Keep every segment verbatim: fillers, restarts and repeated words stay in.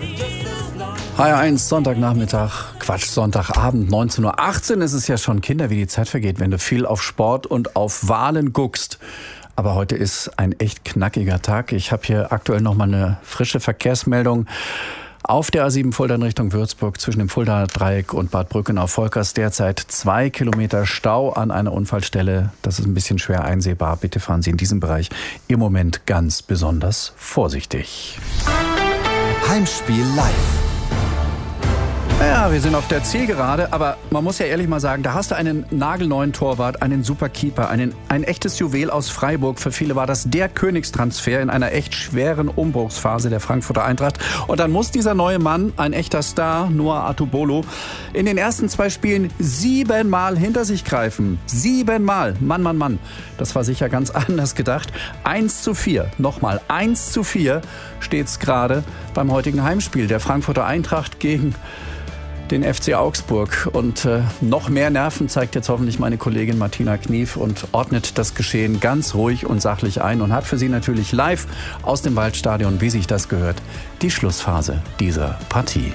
H R eins, Sonntagnachmittag, Quatsch, Sonntagabend, neunzehn Uhr achtzehn. Es ist ja schon Kinder, wie die Zeit vergeht, wenn du viel auf Sport und auf Wahlen guckst. Aber heute ist ein echt knackiger Tag. Ich habe hier aktuell noch mal eine frische Verkehrsmeldung. Auf der A sieben Fulda in Richtung Würzburg zwischen dem Fuldaer Dreieck und Bad Brückenau-Volkers derzeit zwei Kilometer Stau an einer Unfallstelle. Das ist ein bisschen schwer einsehbar. Bitte fahren Sie in diesem Bereich im Moment ganz besonders vorsichtig. Heimspiel live. Ja, wir sind auf der Zielgerade, aber man muss ja ehrlich mal sagen, da hast du einen nagelneuen Torwart, einen super Keeper, einen, ein echtes Juwel aus Freiburg. Für viele war das der Königstransfer in einer echt schweren Umbruchsphase der Frankfurter Eintracht. Und dann muss dieser neue Mann, ein echter Star, Noah Atubolo, in den ersten zwei Spielen siebenmal hinter sich greifen. Siebenmal. Mann, Mann, Mann. Das war sicher ganz anders gedacht. eins zu vier. Nochmal, eins zu vier steht's gerade beim heutigen Heimspiel der Frankfurter Eintracht gegen den F C Augsburg. Und äh, noch mehr Nerven zeigt jetzt hoffentlich meine Kollegin Martina Knief und ordnet das Geschehen ganz ruhig und sachlich ein und hat für Sie natürlich live aus dem Waldstadion, wie sich das gehört, die Schlussphase dieser Partie.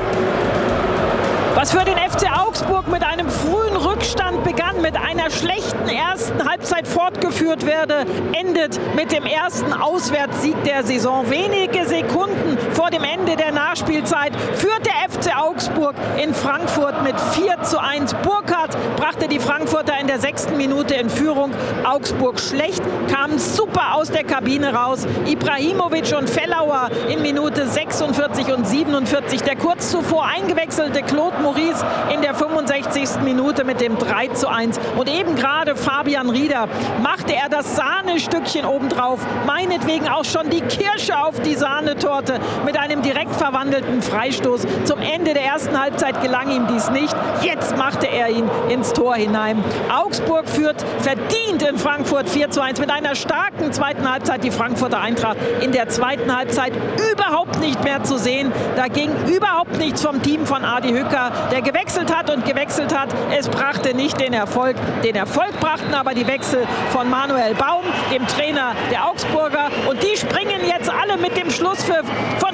Was für den F C Augsburg mit einem frühen Rückstand begann, mit einer schlechten ersten Halbzeit fortgeführt werde, endet mit dem ersten Auswärtssieg der Saison. Wenige Sekunden vor dem Ende der Nachspielzeit führt der F C Augsburg in Frankfurt mit vier zu eins. Burkhardt brachte die Frankfurter in der sechsten Minute in Führung. Augsburg schlecht, kam super aus der Kabine raus. Ibrahimovic und Fellauer in Minute sechsundvierzig und siebenundvierzig. Der kurz zuvor eingewechselte Claude Maurice in der fünfundsechzigsten Minute mit dem drei zu eins. Und eben gerade Fabian Rieder machte er das Sahnestückchen obendrauf. Meinetwegen auch schon die Kirsche auf die Sahnetorte mit einem direkt verwandelten Freistoß. Zum Ende der ersten Halbzeit gelang ihm dies nicht. Jetzt machte er ihn ins Tor hinein. Augsburg führt verdient in Frankfurt vier zu eins mit einer starken zweiten Halbzeit. Die Frankfurter Eintracht in der zweiten Halbzeit überhaupt nicht mehr zu sehen. Da ging überhaupt nichts vom Team von Adi Hütter, der gewechselt hat und gewechselt hat. Es brachte nicht den Erfolg. Den Erfolg brachten aber die Wechsel von Manuel Baum, dem Trainer der Augsburger. Und die springen jetzt alle mit dem Schlusspfiff von